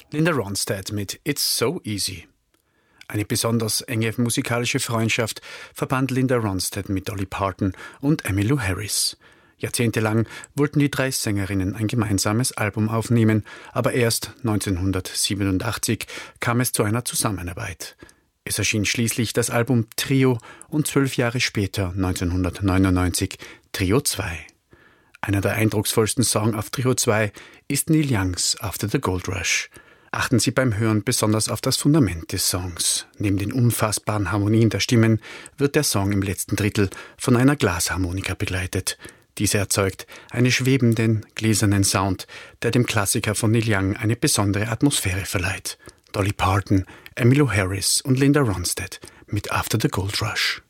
Linda Ronstadt mit It's So Easy. Eine besonders enge musikalische Freundschaft verband Linda Ronstadt mit Dolly Parton und Emmylou Harris. Jahrzehntelang wollten die drei Sängerinnen ein gemeinsames Album aufnehmen, aber erst 1987 kam es zu einer Zusammenarbeit. Es erschien schließlich das Album Trio und 12 Jahre später, 1999, Trio 2. Einer der eindrucksvollsten Songs auf Trio 2 ist Neil Youngs After the Gold Rush. Achten Sie beim Hören besonders auf das Fundament des Songs. Neben den unfassbaren Harmonien der Stimmen wird der Song im letzten Drittel von einer Glasharmonika begleitet. Diese erzeugt einen schwebenden, gläsernen Sound, der dem Klassiker von Neil Young eine besondere Atmosphäre verleiht. Dolly Parton, Emmylou Harris und Linda Ronstadt mit After the Gold Rush.